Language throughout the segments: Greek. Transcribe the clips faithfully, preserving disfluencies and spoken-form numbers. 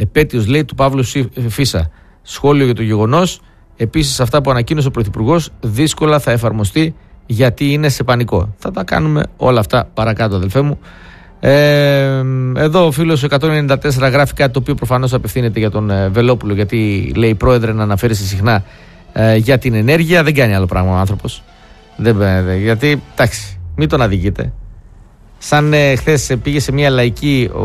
Επέτειος, λέει, του Παύλου Φίσα. Σχόλιο για το γεγονός. Επίσης, αυτά που ανακοίνωσε ο Πρωθυπουργός δύσκολα θα εφαρμοστεί γιατί είναι σε πανικό. Θα τα κάνουμε όλα αυτά παρακάτω, αδελφέ μου. Ε, εδώ ο φίλος εκατόν ενενήντα τέσσερα γράφει κάτι το οποίο προφανώς απευθύνεται για τον ε, Βελόπουλο, γιατί λέει πρόεδρε να αναφέρεσαι συχνά ε, για την ενέργεια. Δεν κάνει άλλο πράγμα ο άνθρωπος. Δεν, ε, γιατί, εντάξει, μην τον αδικείτε. Σαν ε, χθες πήγε σε μια λαϊκή ο,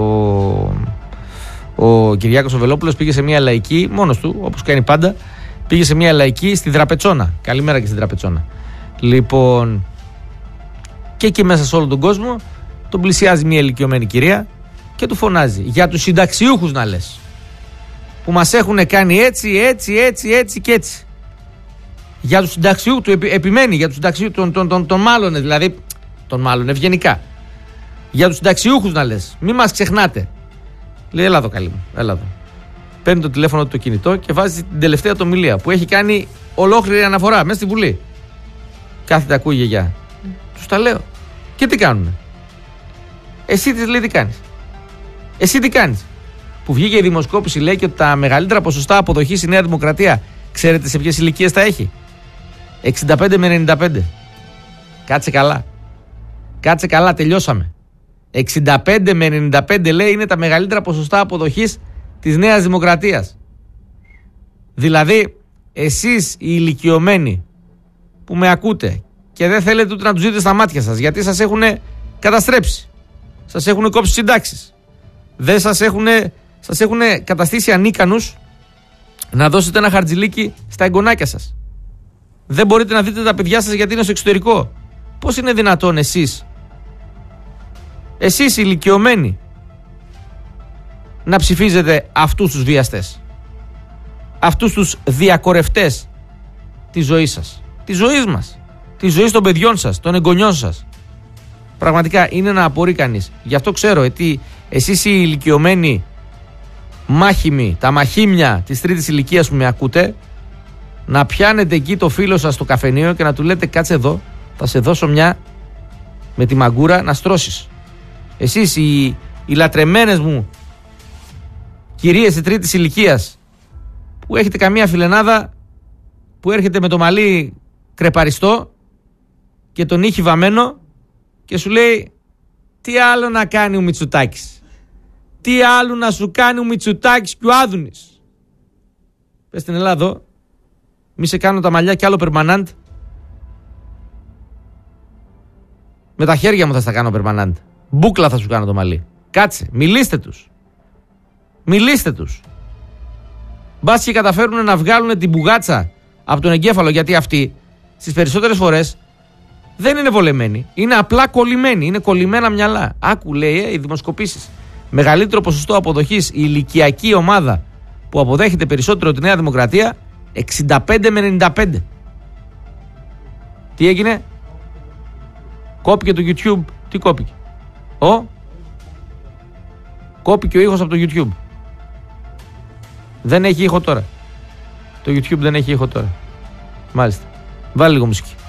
ο Κυριάκος ο Βελόπουλος, πήγε σε μια λαϊκή μόνος του, όπως κάνει πάντα, πήγε σε μια λαϊκή στη Δραπετσόνα. Καλημέρα και στη Δραπετσόνα. Λοιπόν, και εκεί μέσα σε όλο τον κόσμο τον πλησιάζει μια ηλικιωμένη κυρία και του φωνάζει για τους συνταξιούχους, να λες, που μας έχουν κάνει έτσι, έτσι, έτσι, έτσι και έτσι. Για τους συνταξιούχους, του επι, επιμένει για τους συνταξιούχους, τον, τον, τον, τον μάλλον, δηλαδή, τον μάλλον ευγενικά. Για τους συνταξιούχους, να λες, μη μας ξεχνάτε. Λέει, έλα εδώ καλή μου, έλα εδώ. Παίρνει το τηλέφωνο του το κινητό και βάζει την τελευταία του ομιλία που έχει κάνει ολόκληρη αναφορά μέσα στη Βουλή. Κάθεται, ακούει η γιαγιά. Τους τα λέω. Και τι κάνουνε? Εσύ τι, λέει, τι κάνεις? Εσύ τι κάνεις? Που βγήκε η δημοσκόπηση, λέει, και ότι τα μεγαλύτερα ποσοστά αποδοχής η Νέα Δημοκρατία, ξέρετε σε ποιες ηλικίες τα έχει? εξήντα πέντε με ενενήντα πέντε. Κάτσε καλά. Κάτσε καλά, τελειώσαμε. εξήντα πέντε με ενενήντα πέντε, λέει, είναι τα μεγαλύτερα ποσοστά αποδοχής της Νέας Δημοκρατίας. Δηλαδή, εσείς οι ηλικιωμένοι που με ακούτε και δεν θέλετε ούτε να τους δείτε στα μάτια σας, γιατί σας έχουν καταστρέψει, σας έχουν κόψει συντάξεις, δεν σας έχουν, σας έχουν καταστήσει ανίκανους να δώσετε ένα χαρτζηλίκι στα εγγονάκια σας. Δεν μπορείτε να δείτε τα παιδιά σας γιατί είναι στο εξωτερικό. Πώς είναι δυνατόν εσείς, εσείς οι ηλικιωμένοι, να ψηφίζετε αυτούς τους βιαστές, αυτούς τους διακορευτές της ζωής σας, της ζωής μας, της ζωής των παιδιών σας, των εγγονιών σας? Πραγματικά είναι να απορεί κανείς. Γι' αυτό ξέρω, γιατί εσείς οι ηλικιωμένοι μάχημοι, τα μαχήμια της τρίτης ηλικίας που με ακούτε, να πιάνετε εκεί το φίλο σας στο καφενείο και να του λέτε κάτσε εδώ, θα σε δώσω μια με τη μαγκούρα να στρώσεις. Εσείς οι, οι λατρεμένες μου κυρίες της τρίτης ηλικίας που έχετε καμία φιλενάδα που έρχεται με το μαλλί κρεπαριστό και τον ήχη βαμμένο και σου λέει τι άλλο να κάνει ο Μητσοτάκης, τι άλλο να σου κάνει ο Μητσοτάκης και ο Άδωνης. Πες στην Ελλάδα, μη σε κάνω τα μαλλιά κι άλλο περμανάντ. Με τα χέρια μου θα στα κάνω περμανάντ. Μπούκλα θα σου κάνω το μαλλί. Κάτσε, μιλήστε τους. Μιλήστε τους. Μπας και καταφέρουν να βγάλουν την μπουγάτσα από τον εγκέφαλο, γιατί αυτοί στις περισσότερες φορές δεν είναι βολεμένοι. Είναι απλά κολλημένοι. Είναι κολλημένα μυαλά. Άκου, λέει, ε, οι δημοσκοπήσεις. Μεγαλύτερο ποσοστό αποδοχής η ηλικιακή ομάδα που αποδέχεται περισσότερο τη Νέα Δημοκρατία, εξήντα πέντε με ενενήντα πέντε. Τι έγινε? Κόπηκε το YouTube. Τι κόπηκε? Ο Κόπηκε ο ήχος από το YouTube. Δεν έχει ήχο τώρα. Το YouTube δεν έχει ήχο τώρα. Μάλιστα. Βάλε λίγο μουσική.